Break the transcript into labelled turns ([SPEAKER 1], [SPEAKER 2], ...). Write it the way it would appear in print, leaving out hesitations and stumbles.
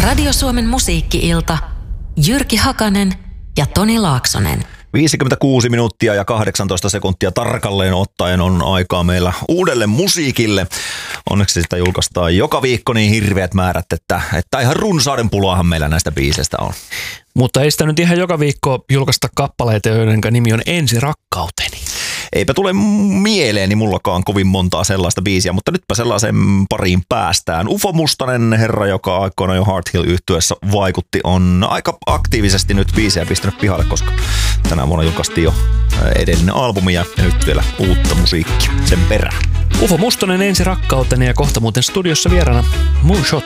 [SPEAKER 1] Radio Suomen musiikki-ilta. Jyrki Hakanen ja Toni Laaksonen.
[SPEAKER 2] 56 minuuttia ja 18 sekuntia tarkalleen ottaen on aikaa meillä uudelle musiikille. Onneksi sitä julkaistaan joka viikko niin hirveät määrät, että ihan runsauden pulaahan meillä näistä biiseistä on.
[SPEAKER 3] Mutta ei sitä nyt ihan joka viikko julkaista kappaleita, joiden nimi on Ensi rakkauteni.
[SPEAKER 2] Eipä tule mieleeni mullakaan kovin montaa sellaista biisiä, mutta nytpä sellaisen pariin päästään. Ufo Mustonen, herra, joka aikoina jo Heart Hill-yhtyeessä vaikutti, on aika aktiivisesti nyt biisejä pistänyt pihalle, koska tänä vuonna julkaistiin jo edellinen albumi ja nyt vielä uutta musiikkia sen perään.
[SPEAKER 3] Ufo Mustonen, Ensi rakkauteni, ja kohta muuten studiossa vieraana Moonshot.